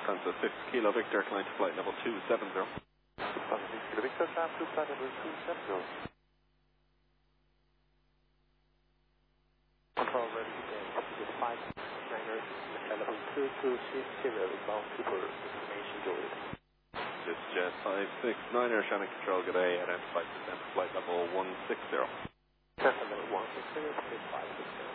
Lufthansa 6 Kilo Victor, climb to flight level 270. Lufthansa 6 Kilo Victor, climb to flight level 270. Control ready, oxygen 5, 9er, level 2260, inbound super information Juliet. This jet 569er, Shannon Control, good day, identified descent to flight level 160. Descent level 160, 560.